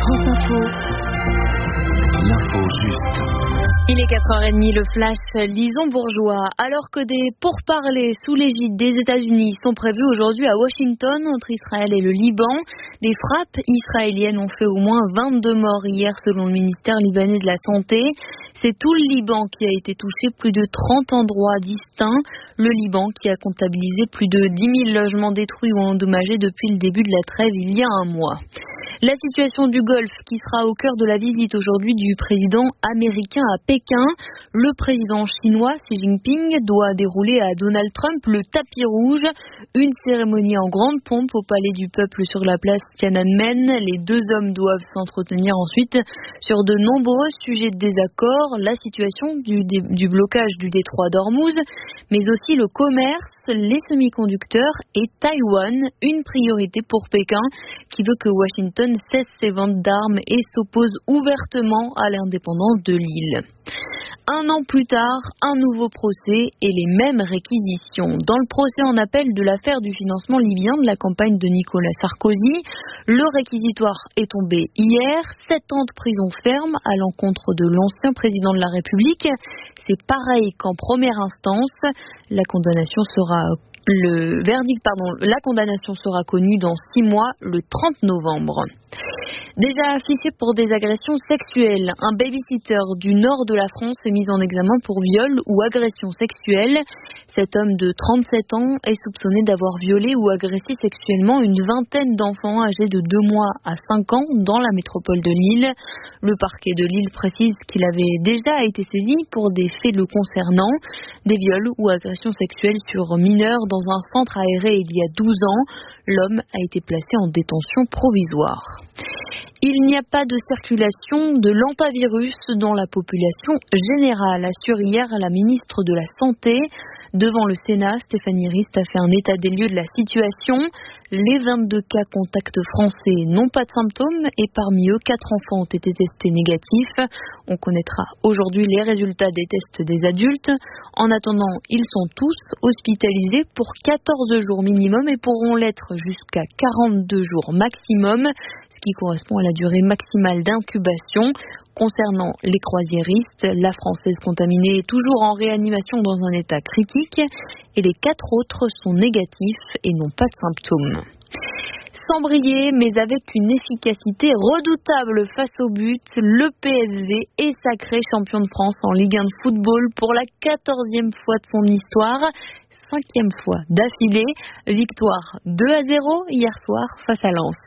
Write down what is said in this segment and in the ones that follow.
France Info. L'info juste. Il est 4h30, le flash Lison Bourgeois. Alors que des pourparlers sous l'égide des États-Unis sont prévus aujourd'hui à Washington entre Israël et le Liban, des frappes israéliennes ont fait au moins 22 morts hier selon le ministère libanais de la Santé. C'est tout le Liban qui a été touché, plus de 30 endroits distincts. Le Liban qui a comptabilisé plus de 10 000 logements détruits ou endommagés depuis le début de la trêve il y a un mois. La situation du Golfe qui sera au cœur de la visite aujourd'hui du président américain à Pékin. Le président chinois Xi Jinping doit dérouler à Donald Trump le tapis rouge. Une cérémonie en grande pompe au palais du peuple sur la place Tiananmen. Les deux hommes doivent s'entretenir ensuite sur de nombreux sujets de désaccord. La situation du blocage du détroit d'Ormuz, mais aussi le commerce, les semi-conducteurs et Taïwan, une priorité pour Pékin qui veut que Washington cesse ses ventes d'armes et s'oppose ouvertement à l'indépendance de l'île. Un an plus tard, un nouveau procès et les mêmes réquisitions. Dans le procès en appel de l'affaire du financement libyen de la campagne de Nicolas Sarkozy, le réquisitoire est tombé hier. 7 ans de prison ferme à l'encontre de l'ancien président de la République. C'est pareil qu'en première instance. La condamnation sera connue dans 6 mois, le 30 novembre. Déjà fiché pour des agressions sexuelles, un babysitter du nord de la France est mis en examen pour viol ou agression sexuelle. Cet homme de 37 ans est soupçonné d'avoir violé ou agressé sexuellement une vingtaine d'enfants âgés de 2 mois à 5 ans dans la métropole de Lille. Le parquet de Lille précise qu'il avait déjà été saisi pour des faits le concernant, des viols ou agressions sexuelles sur mineurs dans un centre aéré il y a 12 ans. L'homme a été placé en détention provisoire. Il n'y a pas de circulation de l'hantavirus dans la population générale, assure hier la ministre de la Santé. Devant le Sénat, Stéphanie Rist a fait un état des lieux de la situation. Les 22 cas contacts français n'ont pas de symptômes et parmi eux, 4 enfants ont été testés négatifs. On connaîtra aujourd'hui les résultats des tests des adultes. En attendant, ils sont tous hospitalisés pour 14 jours minimum et pourront l'être jusqu'à 42 jours maximum, ce qui correspond à la durée maximale d'incubation. Concernant les croisiéristes, la Française contaminée est toujours en réanimation dans un état critique et les 4 autres sont négatifs et n'ont pas de symptômes. Sans briller, mais avec une efficacité redoutable face au but, le PSG est sacré champion de France en Ligue 1 de football pour la 14e fois de son histoire, 5e fois d'affilée. Victoire 2-0 hier soir face à Lens.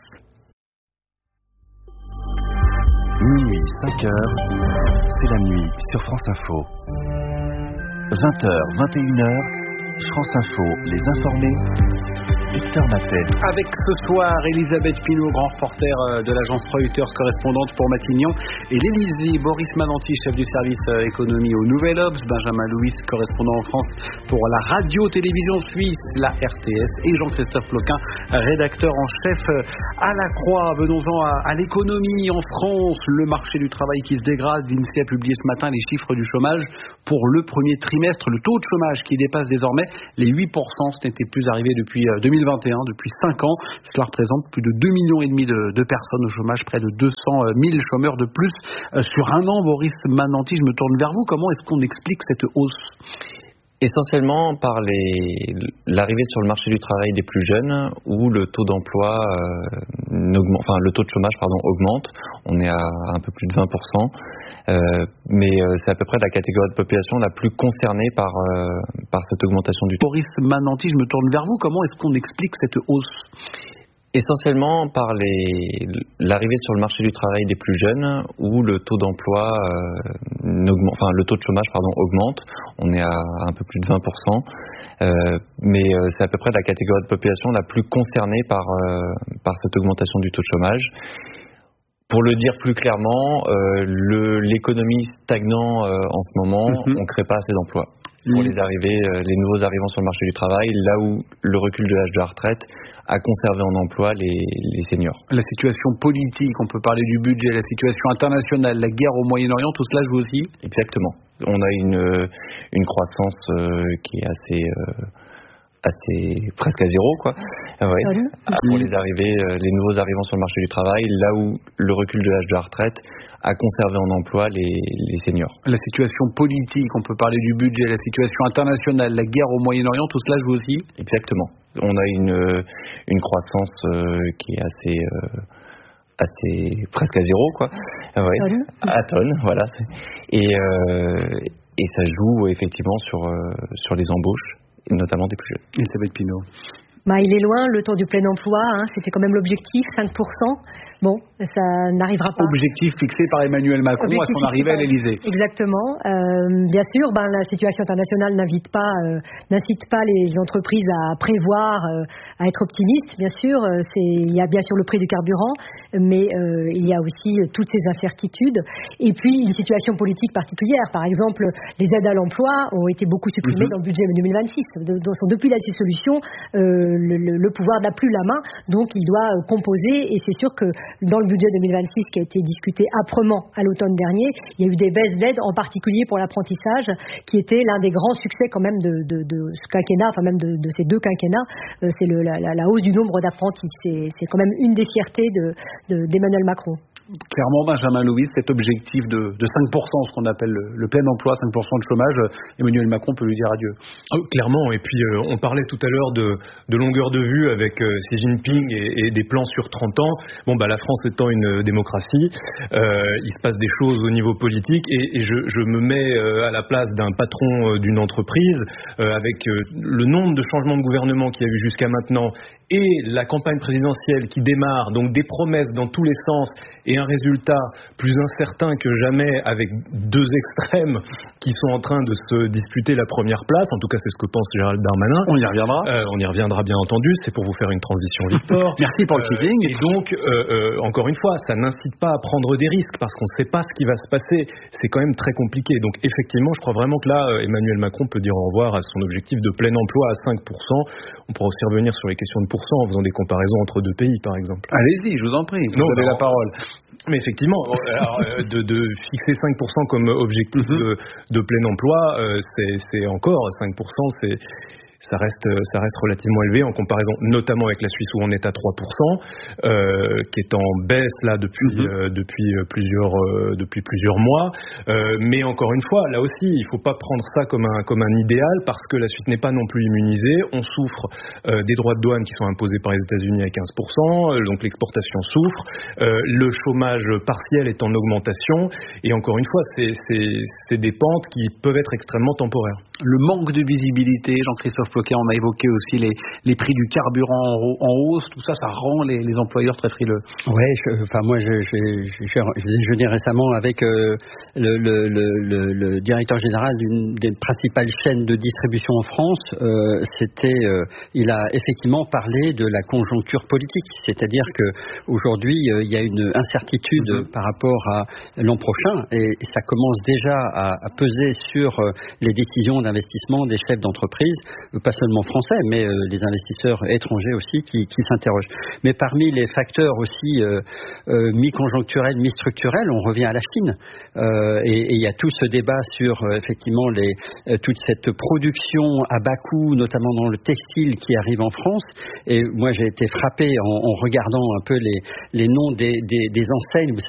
Minuit, 5h, c'est la nuit sur France Info. 20h, 21h, France Info, les informés, Victor Matel. Avec ce soir, Elisabeth Pinault, grand reporter de l'agence Reuters, correspondante pour Matignon, et l'Élysée, Boris Mananti, chef du service économie au Nouvel Obs, Benjamin Louis, correspondant en France pour la radio-télévision suisse, la RTS, et Jean-Christophe Ploquin, rédacteur en chef à La Croix. Venons-en à l'économie en France, le marché du travail qui se dégrade. L'INSEE a publié ce matin les chiffres du chômage pour le premier trimestre. Le taux de chômage qui dépasse désormais les 8%, ce n'était plus arrivé depuis 2021, depuis 5 ans. Cela représente plus de 2,5 millions de personnes au chômage, près de 200 000 chômeurs de plus sur un an. Boris Mananti, je me tourne vers vous. Comment est-ce qu'on explique cette hausse ? Essentiellement par l'arrivée sur le marché du travail des plus jeunes où le taux d'emploi le taux de chômage augmente. On est à un peu plus de 20%, mais c'est à peu près la catégorie de population la plus concernée par cette augmentation du taux. Boris Mananti, je me tourne vers vous. Comment est-ce qu'on explique cette hausse ? Essentiellement par l'arrivée sur le marché du travail des plus jeunes où le taux d'emploi le taux de chômage augmente. On est à un peu plus de 20%, mais c'est à peu près la catégorie de population la plus concernée par cette augmentation du taux de chômage. Pour le dire plus clairement, l'économie stagnant en ce moment, on ne crée pas assez d'emplois pour les nouveaux arrivants sur le marché du travail, là où le recul de l'âge de la retraite a conservé en emploi les seniors. La situation politique, on peut parler du budget, la situation internationale, la guerre au Moyen-Orient, tout cela joue aussi ? Exactement. On a une croissance qui est presque à zéro, quoi. Pour les nouveaux arrivants sur le marché du travail, là où le recul de l'âge de la retraite a conservé en emploi les seniors. La situation politique, on peut parler du budget, la situation internationale, la guerre au Moyen-Orient, tout cela joue aussi. Exactement. On a une croissance qui est assez presque à zéro, quoi. À tonne, voilà. Et ça joue effectivement sur les embauches, notamment des plus jeunes. Elisabeth Pinault. Il est loin, le taux du plein emploi, c'était quand même l'objectif, 5%. Bon, ça n'arrivera pas. Objectif fixé par Emmanuel Macron à son arrivée à l'Élysée. Exactement. Bien sûr, la situation internationale n'incite pas les entreprises à prévoir, à être optimistes. Bien sûr, il y a bien sûr le prix du carburant, mais il y a aussi toutes ces incertitudes. Et puis, une situation politique particulière. Par exemple, les aides à l'emploi ont été beaucoup supprimées dans le budget 2026. Depuis la dissolution, le pouvoir n'a plus la main, donc il doit composer. Et c'est sûr que dans le budget 2026 qui a été discuté âprement à l'automne dernier, il y a eu des baisses d'aides, en particulier pour l'apprentissage, qui était l'un des grands succès quand même de ce quinquennat, enfin même de ces deux quinquennats. C'est la hausse du nombre d'apprentis. C'est quand même une des fiertés d'Emmanuel Macron. Clairement, Benjamin Louis, cet objectif de 5%, ce qu'on appelle le plein emploi, 5% de chômage, Emmanuel Macron peut lui dire adieu. Clairement, et puis on parlait tout à l'heure de longueur de vue avec Xi Jinping et des plans sur 30 ans. La France étant une démocratie, il se passe des choses au niveau politique et je me mets à la place d'un patron d'une entreprise avec le nombre de changements de gouvernement qu'il y a eu jusqu'à maintenant et la campagne présidentielle qui démarre, donc des promesses dans tous les sens et un résultat plus incertain que jamais avec deux extrêmes qui sont en train de se disputer la première place. En tout cas, c'est ce que pense Gérald Darmanin. On y reviendra. On y reviendra bien entendu. C'est pour vous faire une transition, Victor. Merci pour le teasing. Et donc, encore une fois, ça n'incite pas à prendre des risques parce qu'on ne sait pas ce qui va se passer. C'est quand même très compliqué. Donc, effectivement, je crois vraiment que là, Emmanuel Macron peut dire au revoir à son objectif de plein emploi à 5%. On pourra aussi revenir sur les questions de pourcent en faisant des comparaisons entre deux pays, par exemple. Allez-y, je vous en prie. Vous avez la parole. Mais effectivement, de fixer 5% comme objectif de plein emploi, c'est encore 5%, ça reste relativement élevé en comparaison notamment avec la Suisse où on est à 3%, qui est en baisse là depuis plusieurs mois. Mais encore une fois, là aussi, il ne faut pas prendre ça comme un idéal parce que la Suisse n'est pas non plus immunisée. On souffre des droits de douane qui sont imposés par les États-Unis à 15%, donc l'exportation souffre. Le chômage partiel est en augmentation et encore une fois, c'est des pentes qui peuvent être extrêmement temporaires. Le manque de visibilité, Jean-Christophe Ploquet, on a évoqué aussi les prix du carburant en hausse, tout ça, ça rend les employeurs très frileux. Ouais, moi j'ai déjeuné récemment avec le directeur général d'une des principales chaînes de distribution en France. Il a effectivement parlé de la conjoncture politique, c'est-à-dire que aujourd'hui il y a une incertitude par rapport à l'an prochain et ça commence déjà à peser sur les décisions d'investissement des chefs d'entreprise, pas seulement français, mais les investisseurs étrangers aussi qui s'interrogent. Mais parmi les facteurs aussi mi-conjoncturels, mi-structurels, on revient à la Chine. Et il y a tout ce débat sur effectivement toute cette production à bas coût, notamment dans le textile qui arrive en France. Et moi j'ai été frappé en regardant un peu les noms des enseignes.